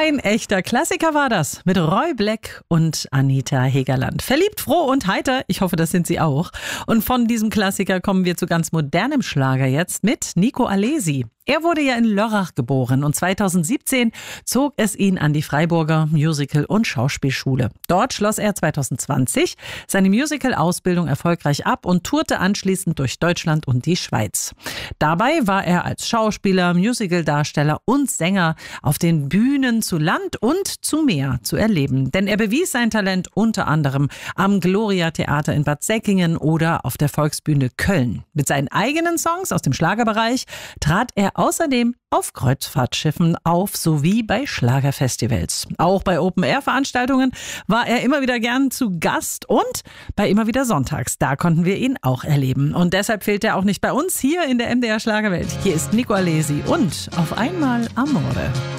Ein echter Klassiker war das mit Roy Black und Anita Hegerland. Verliebt, froh und heiter, ich hoffe, das sind Sie auch. Und von diesem Klassiker kommen wir zu ganz modernem Schlager jetzt mit Nico Alesi. Er wurde ja in Lörrach geboren und 2017 zog es ihn an die Freiburger Musical- und Schauspielschule. Dort schloss er 2020 seine Musical-Ausbildung erfolgreich ab und tourte anschließend durch Deutschland und die Schweiz. Dabei war er als Schauspieler, Musicaldarsteller und Sänger auf den Bühnen zu Land und zu Meer zu erleben. Denn er bewies sein Talent unter anderem am Gloria Theater in Bad Säckingen oder auf der Volksbühne Köln. Mit seinen eigenen Songs aus dem Schlagerbereich trat er außerdem auf Kreuzfahrtschiffen auf sowie bei Schlagerfestivals. Auch bei Open-Air-Veranstaltungen war er immer wieder gern zu Gast und bei Immer wieder Sonntags. Da konnten wir ihn auch erleben. Und deshalb fehlt er auch nicht bei uns hier in der MDR Schlagerwelt. Hier ist Nico Alesi und Auf einmal Amore.